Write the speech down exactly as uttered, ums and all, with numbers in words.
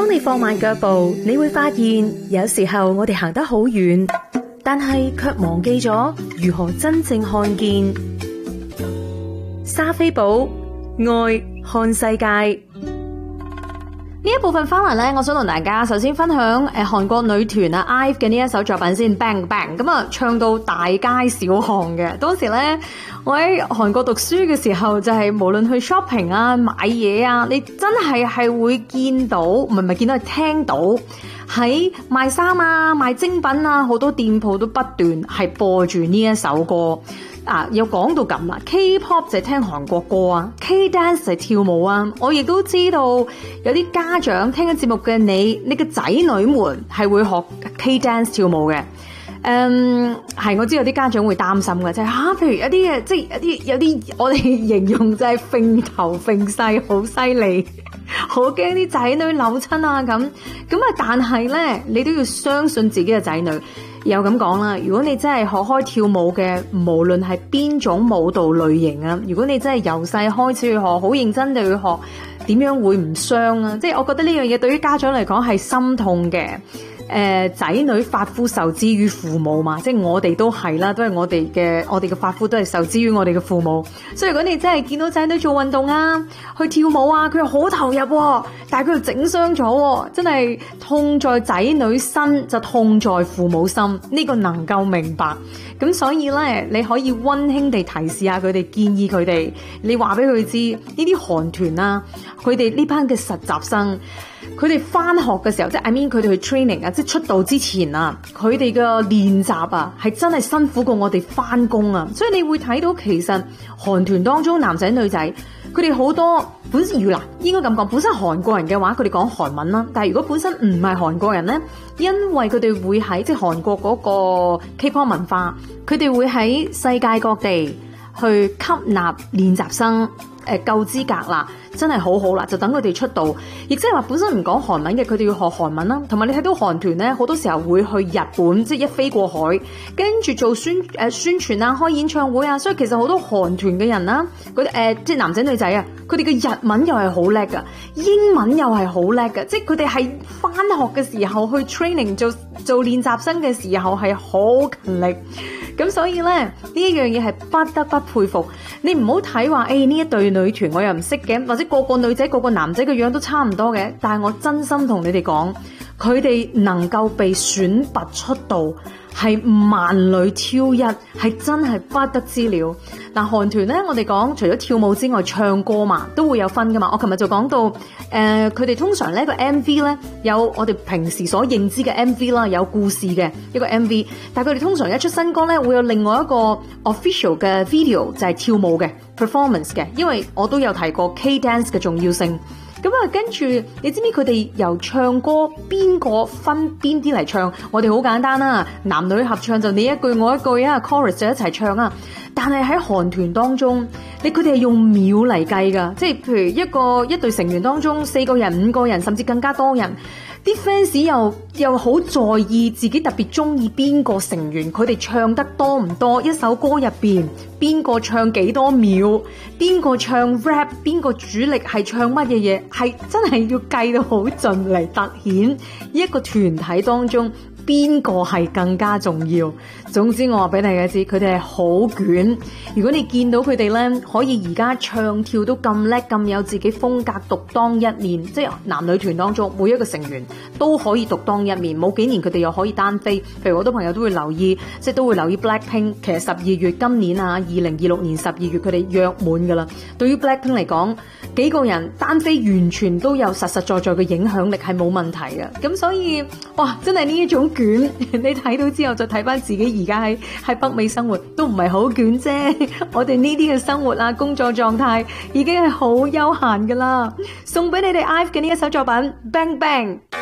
當你放慢腳步，你會發現有時候我哋行得好遠，但係卻忘記咗如何真正看見。莎菲寶愛看世界。 呢一部分翻嚟咧，我想同大家首先分享誒韓國女團啊 I V E 嘅呢一首作品先 Bang Bang， 咁啊唱到大街小巷嘅。當時咧我喺韓國讀書嘅時候，就係無論去 shopping 啊買嘢啊，你真係係會見到，唔係唔係見到係聽到喺賣衫啊賣精品啊，好多店鋪都不斷係播住呢一首歌。啊，又講到咁啦 ，K-pop 就係聽韓國歌啊 ，K-dance 就係跳舞啊。我亦都知道有啲家長聽緊節目嘅你，你嘅仔女們係會學 K-dance 跳舞嘅。嗯，係我知有啲家長會擔心嘅，就係、是、吓、啊，譬如一啲嘅，即係有啲有啲我哋形容就係揈頭揈勢好犀利，好驚啲仔女扭親啊咁。咁啊，但係咧，你都要相信自己嘅仔女。又咁講啦，如果你真係學開跳舞嘅，無論係邊種舞蹈類型啊，如果你真係由細開始去學，好認真地去學，點樣會唔傷啊？即係我覺得呢樣嘢對於家長嚟講係心痛嘅。誒、呃，仔女發膚受之於父母嘛，即係我哋都係啦，都係我哋嘅，我哋嘅發膚都係受之於我哋嘅父母。所以如果你真係見到仔女做運動啊，去跳舞啊，佢又好投入、啊，但係佢又整傷咗，真係痛在仔女身，就痛在父母心。呢、這個能夠明白。咁所以咧，你可以溫馨地提示下佢哋，建議佢哋，你話俾佢知呢啲韓團啊，佢哋呢班嘅實習生。佢哋翻學嘅時候，即係 I mean 佢哋去 training 啊，即係出道之前啊，佢哋嘅練習啊，係真係辛苦過我哋翻工啊。所以你會睇到其實韓團當中男仔女仔，佢哋好多本身嗱，應該咁講，本身韓國人嘅話，佢哋講韓文啦。但係如果本身唔係韓國人咧，因為佢哋會喺即係韓國嗰個 K-pop 文化，佢哋會喺世界各地去吸納練習生。誒夠資格啦，真係好好啦，就等佢哋出道。亦即係話本身唔講韓文嘅，佢哋要學韓文啦。同埋你睇到韓團咧，好多時候會去日本，即係一飛過海，跟住做宣誒、呃、宣傳啊，開演唱會啊。所以其實好多韓團嘅人啦，嗰啲誒即係男仔女仔啊，佢哋嘅日文又係好叻噶，英文又係好叻噶，即係佢哋係返學嘅時候去 training 做做練習生嘅時候係好勤力。咁所以咧，呢一樣嘢係不得不佩服。你唔好睇話，誒呢一對女團我又唔識嘅，或者個個女仔個個男仔嘅樣都差唔多嘅。但係我真心同你哋講，佢哋能夠被選拔出道，係萬里挑一，係真係不得之了。嗱，韓團咧，我哋講除咗跳舞之外，唱歌嘛都會有分噶嘛。我琴日就講到，誒佢哋通常咧個 M V 咧有我哋平時所認知嘅 M V 啦，有故事嘅一個 M V。但係佢哋通常一出新歌咧，會有另外一個 official 嘅 video 就係跳舞嘅 performance 嘅，因為我都有提過 K-dance 嘅重要性。咁啊，跟住你知唔知佢哋由唱歌邊個分邊啲嚟唱？我哋好簡單啦，男女合唱就你一句我一句啊 ，chorus 就一齊唱啊。但係喺韓團當中，你佢哋係用秒嚟計㗎，即係譬如一個一隊成員當中四個人、五個人，甚至更加多人，啲 fans 又又好在意自己特別中意邊個成員，佢哋唱得多唔多？一首歌入邊邊個唱幾多秒？邊個唱 rap？邊個主力係唱乜嘢嘢？係真係要計到好盡嚟突顯一個團體當中邊個係更加重要。總之我話俾大家知，佢哋係好捲。如果你見到佢哋咧，可以而家唱跳都咁叻，咁有自己風格，獨當一面，即係男女團當中每一個成員都可以獨當一面。冇幾年佢哋又可以單飛。譬如好多朋友都會留意，即係都會留意 Blackpink。其實十二月今年啊，二零二六年十二月佢哋約滿噶啦。對於 Blackpink 嚟講，幾個人單飛完全都有實實在在嘅影響力，係冇問題嘅。咁所以哇，真係呢一種捲，你睇到之後再睇翻自己而家喺喺北美生活都唔係好捲啫。我哋呢啲嘅生活啊，工作狀態已經係好悠閒噶啦。送俾你哋 I V E 嘅呢一首作品 Bang Bang。